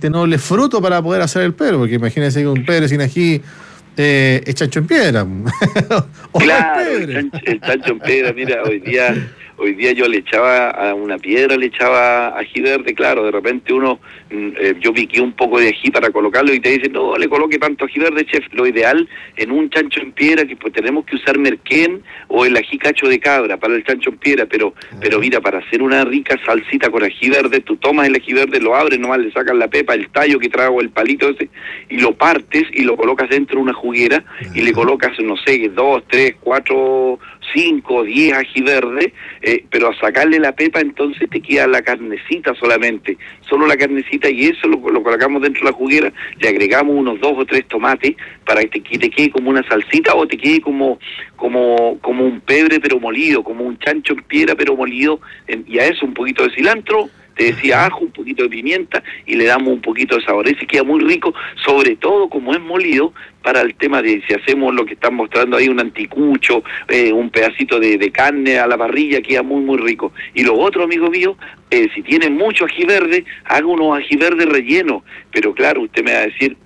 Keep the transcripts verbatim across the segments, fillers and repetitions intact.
este noble fruto para poder hacer el pebre, porque imagínense que un pebre sin ají eh, es chancho en piedra. Claro, el chancho, el chancho en piedra, mira, hoy día... Hoy día yo le echaba a una piedra, le echaba ají verde, claro, de repente uno, eh, yo piqué un poco de ají para colocarlo y te dicen, no, le coloque tanto ají verde, chef. Lo ideal en un chancho en piedra, que pues tenemos que usar merquén o el ají cacho de cabra para el chancho en piedra, pero uh-huh. pero mira, para hacer una rica salsita con ají verde, tú tomas el ají verde, lo abres, nomás le sacas la pepa, el tallo que trago, el palito ese, y lo partes y lo colocas dentro de una juguera uh-huh. y le colocas, no sé, dos, tres, cuatro, cinco, diez ají verde, eh, pero a sacarle la pepa entonces te queda la carnecita solamente, solo la carnecita, y eso lo, lo colocamos dentro de la juguera, le agregamos unos dos o tres tomates para que te, que te quede como una salsita o te quede como como como un pebre pero molido, como un chancho en piedra pero molido, en, y a eso un poquito de cilantro, te decía ajo, un poquito de pimienta y le damos un poquito de sabor. Ese queda muy rico, sobre todo como es molido, para el tema de si hacemos lo que están mostrando ahí, un anticucho, eh, un pedacito de, de carne a la parrilla, queda muy muy rico. Y lo otro, amigo mío, eh, si tiene mucho ají verde, haga unos ají verde rellenos, pero claro, usted me va a decir,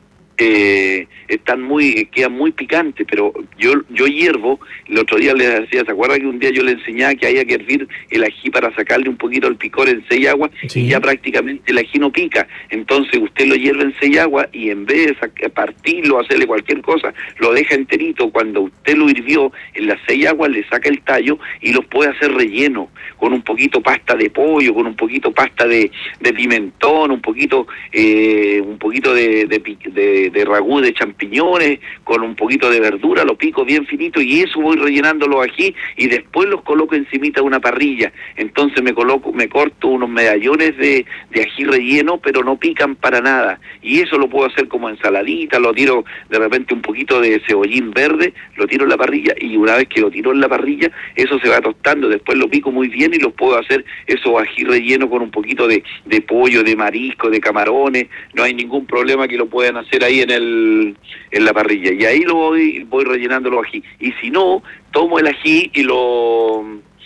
eh, están muy, quedan muy picantes, pero yo yo hiervo, el otro día les decía, ¿se acuerda que un día yo le enseñaba que había que hervir el ají para sacarle un poquito el picor en seis aguas? Sí. Y ya prácticamente el ají no pica, entonces usted lo hierve en seis aguas y en vez de sac- partirlo, hacerle cualquier cosa, lo deja enterito. Cuando usted lo hirvió en las seis aguas, le saca el tallo y los puede hacer relleno, con un poquito pasta de pollo, con un poquito pasta de, de pimentón, un poquito eh, un poquito de, de, de de ragú de champiñones, con un poquito de verdura, lo pico bien finito y eso voy rellenando los ají y después los coloco encimita de una parrilla. Entonces me coloco, me corto unos medallones de, de ají relleno, pero no pican para nada. Y eso lo puedo hacer como ensaladita, lo tiro de repente un poquito de cebollín verde, lo tiro en la parrilla y una vez que lo tiro en la parrilla, eso se va tostando, después lo pico muy bien y los puedo hacer esos ají relleno con un poquito de, de pollo, de marisco, de camarones, no hay ningún problema que lo puedan hacer ahí en el en la parrilla, y ahí lo voy voy rellenando los ají. Y si no, tomo el ají y lo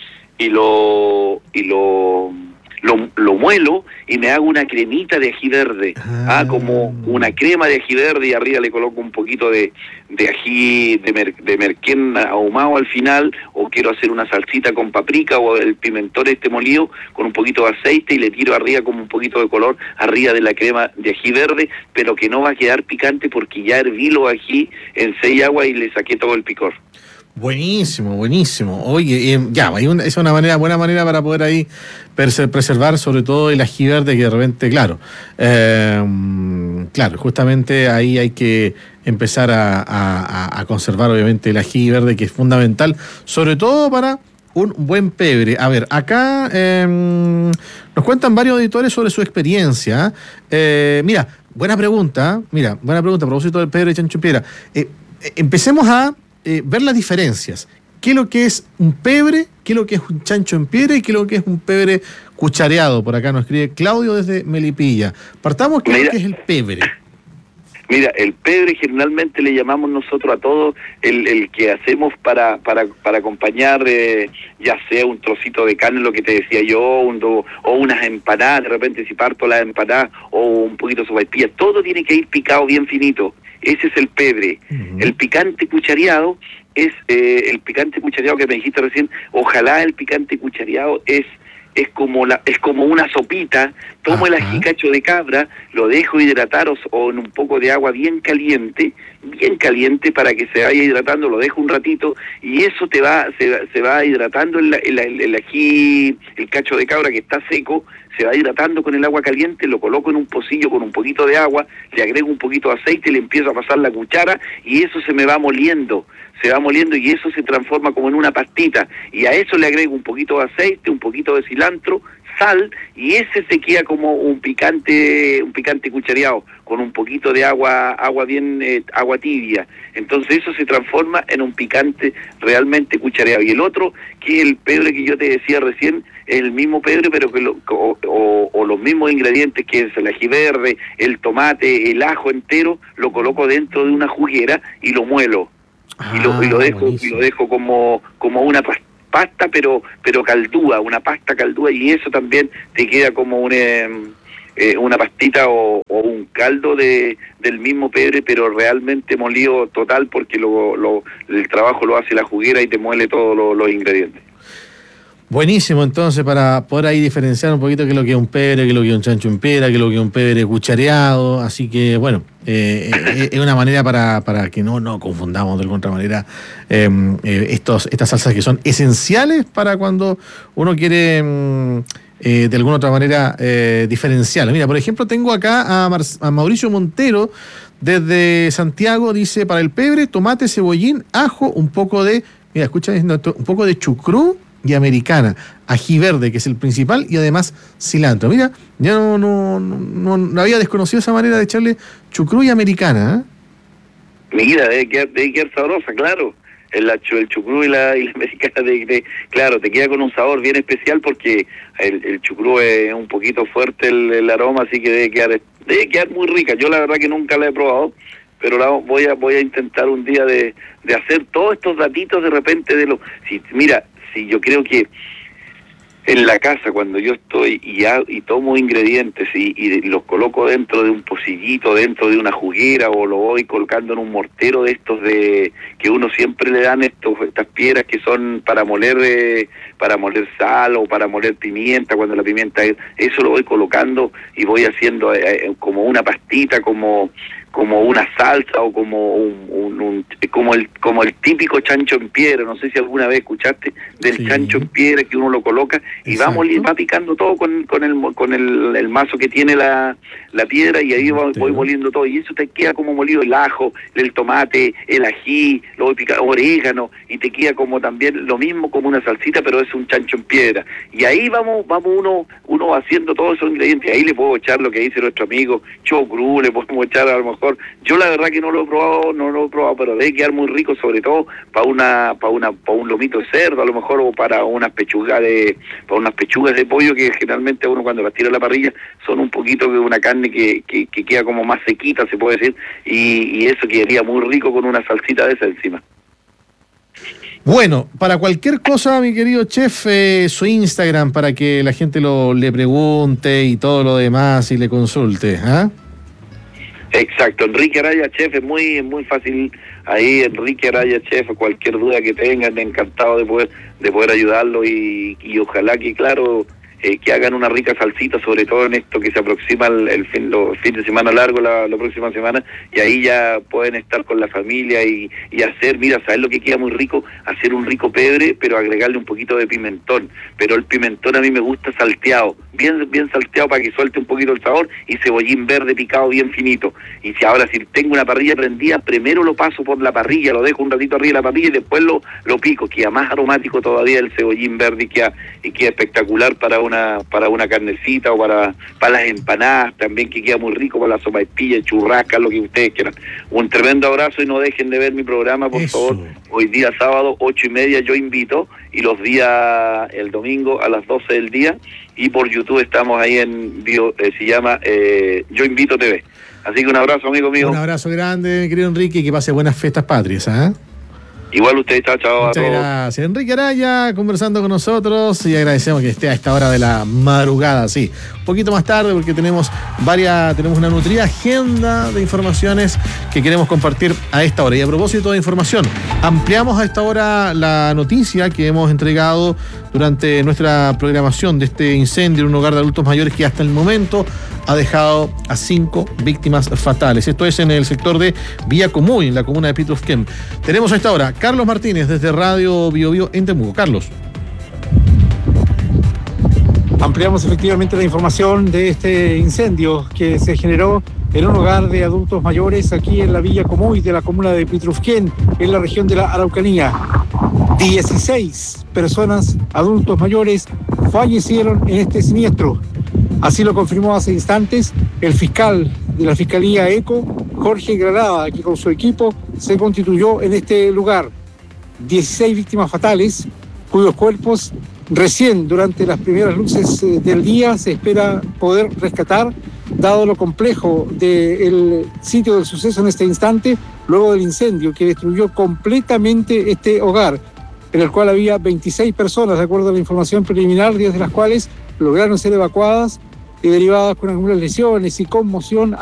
y lo y lo lo, lo muelo y me hago una cremita de ají verde, ah. ah, como una crema de ají verde, y arriba le coloco un poquito de, de ají de, mer, de merquén ahumado al final, o quiero hacer una salsita con paprika o el pimentón este molido con un poquito de aceite y le tiro arriba como un poquito de color arriba de la crema de ají verde, pero que no va a quedar picante porque ya herví los ají en seis aguas y le saqué todo el picor. Buenísimo, buenísimo. Oye, eh, ya, hay una, es una manera, buena manera para poder ahí preservar sobre todo el ají verde, que de repente, claro, eh, claro, justamente ahí hay que empezar a, a, a conservar obviamente el ají verde, que es fundamental, sobre todo para un buen pebre. A ver, acá eh, nos cuentan varios auditores sobre su experiencia. Eh, mira, buena pregunta, mira, buena pregunta a propósito del pebre de chancho en piedra. Eh, empecemos a Eh, ver las diferencias. ¿Qué es lo que es un pebre? ¿Qué es lo que es un chancho en piedra? ¿Y qué es lo que es un pebre cuchareado? Por acá nos escribe Claudio desde Melipilla. Partamos, ¿qué es lo que es el pebre? Mira, el pebre generalmente le llamamos nosotros a todo el, el que hacemos para para para acompañar, eh, ya sea un trocito de carne, lo que te decía yo, un, do, o unas empanadas, de repente si parto las empanadas, o un poquito de sopaipilla, todo tiene que ir picado bien finito. Ese es el pebre. Uh-huh. El picante cuchareado es eh, el picante cuchareado que me dijiste recién. Ojalá el picante cuchareado es es como la es como una sopita. Tomo uh-huh. el ají cacho de cabra, lo dejo hidratar o, o en un poco de agua bien caliente, bien caliente para que se vaya hidratando. Lo dejo un ratito y eso te va se, se va hidratando el, el, el, el ají, el cacho de cabra que está seco. Se va hidratando con el agua caliente, lo coloco en un pocillo con un poquito de agua, le agrego un poquito de aceite, le empiezo a pasar la cuchara y eso se me va moliendo, se va moliendo y eso se transforma como en una pastita, y a eso le agrego un poquito de aceite, un poquito de cilantro, sal, y ese se queda como un picante, un picante cuchareado, con un poquito de agua, agua bien, eh, agua tibia. Entonces eso se transforma en un picante realmente cuchareado. Y el otro, que es el pebre que yo te decía recién, es el mismo pebre, pero que lo, o, o, o los mismos ingredientes, que es el ají verde, el tomate, el ajo entero, lo coloco dentro de una juguera y lo muelo. Ah, y lo, y lo dejo, y lo dejo como, como una pasta. pasta pero pero caldúa, una pasta caldúa, y eso también te queda como un eh, eh, una pastita o, o un caldo de del mismo pebre, pero realmente molido total, porque lo, lo, el trabajo lo hace la juguera y te muele todos lo, los ingredientes. Buenísimo, entonces, para poder ahí diferenciar un poquito qué es lo que es un pebre, qué es lo que es un chancho en piedra, qué es lo que es un pebre cuchareado. Así que, bueno, eh, eh, es una manera para, para que no, no confundamos de alguna otra manera eh, eh, estos, estas salsas que son esenciales para cuando uno quiere eh, de alguna otra manera eh, diferenciarlas. Mira, por ejemplo, tengo acá a, Mar- a Mauricio Montero desde Santiago, dice: para el pebre, tomate, cebollín, ajo, un poco de, mira, escucha, un poco de chucrú y americana, ají verde, que es el principal, y además cilantro. Mira, ya no, no, no, no había desconocido esa manera de echarle chucrú y americana, ¿eh? Mira, debe quedar, debe quedar sabrosa, claro. El, el chucrú y la, y la americana, de, de, claro, te queda con un sabor bien especial, porque el, el chucrú es un poquito fuerte el, el aroma, así que debe quedar, debe quedar muy rica. Yo la verdad que nunca la he probado, pero la voy a voy a intentar un día de, de hacer todos estos datitos de repente de lo... Si, mira, si yo creo que en la casa, cuando yo estoy y, ha, y tomo ingredientes y, y los coloco dentro de un pocillito, dentro de una juguera, o lo voy colocando en un mortero de estos de que uno siempre le dan estos estas piedras que son para moler eh, para moler sal o para moler pimienta, cuando la pimienta, eso lo voy colocando y voy haciendo eh, como una pastita, como como una salsa o como un, un, un como el como el típico chancho en piedra. No sé si alguna vez escuchaste del sí. chancho en piedra, que uno lo coloca y va, moliendo, va picando todo con, con el con el, el mazo que tiene la, la piedra, y ahí voy, voy moliendo todo, y eso te queda como molido el ajo, el tomate, el ají, lo voy picando, orégano, y te queda como también lo mismo, como una salsita, pero es un chancho en piedra. Y ahí vamos vamos uno uno haciendo todos esos ingredientes. Ahí le puedo echar lo que dice nuestro amigo chocrú, le podemos echar a lo mejor. Yo la verdad que no lo he probado, no lo he probado, pero debe quedar muy rico, sobre todo para una, para una, para un lomito de cerdo, a lo mejor, o para unas pechugas de, para unas pechugas de pollo, que generalmente uno cuando las tira a la parrilla son un poquito de una carne que, que, que queda como más sequita, se puede decir, y, y eso quedaría muy rico con una salsita de esa encima. Bueno, para cualquier cosa, mi querido chef, eh, su Instagram, para que la gente lo le pregunte y todo lo demás y le consulte, ¿ah? ¿eh? Exacto, Enrique Araya Chef, es muy muy fácil ahí, Enrique Araya Chef, cualquier duda que tengan, encantado de poder de poder ayudarlo, y, y ojalá que, claro, eh, que hagan una rica salsita, sobre todo en esto que se aproxima el, el fin, los fin de semana largo, la, la próxima semana, y ahí ya pueden estar con la familia y, y hacer, mira, ¿sabes lo que queda muy rico? Hacer un rico pebre, pero agregarle un poquito de pimentón, pero el pimentón a mí me gusta salteado, bien bien salteado para que suelte un poquito el sabor, y cebollín verde picado bien finito. Y si ahora si tengo una parrilla prendida, primero lo paso por la parrilla, lo dejo un ratito arriba de la parrilla y después lo, lo pico, queda más aromático todavía el cebollín verde, y queda, y queda espectacular para una para una carnecita, o para para las empanadas también, que queda muy rico, para la sopaipilla, churrasca, lo que ustedes quieran. Un tremendo abrazo, y no dejen de ver mi programa, por Eso. favor. Hoy día sábado, ocho y media, yo invito, y los días, el domingo a las doce del día, y por YouTube estamos ahí en bio, eh, se llama eh, Yo Invito T V. Así que un abrazo, amigo mío. Un abrazo grande, mi querido Enrique, y que pase buenas fiestas patrias, ¿ah? ¿eh? Igual usted, chao, chao. Muchas gracias. Enrique Araya conversando con nosotros, y agradecemos que esté a esta hora de la madrugada, sí. Un poquito más tarde, porque tenemos varias, tenemos una nutrida agenda de informaciones que queremos compartir a esta hora. Y a propósito de información, ampliamos a esta hora la noticia que hemos entregado durante nuestra programación de este incendio en un hogar de adultos mayores que hasta el momento ha dejado a cinco víctimas fatales. Esto es en el sector de Villa Comuy, en la comuna de Pitrufquén. Tenemos a esta hora Carlos Martínez desde Radio Bio Bio en Temuco. Carlos. Ampliamos efectivamente la información de este incendio que se generó en un hogar de adultos mayores aquí en la Villa Comuy de la comuna de Pitrufquén, en la región de la Araucanía. dieciséis personas, adultos mayores, fallecieron en este siniestro. Así lo confirmó hace instantes el fiscal de la Fiscalía ECO, Jorge Granada, que con su equipo se constituyó en este lugar. dieciséis víctimas fatales, cuyos cuerpos recién durante las primeras luces del día se espera poder rescatar, dado lo complejo del sitio del suceso en este instante, luego del incendio que destruyó completamente este hogar, en el cual había veintiséis personas, de acuerdo a la información preliminar, diez de las cuales lograron ser evacuadas y derivadas con algunas lesiones y conmoción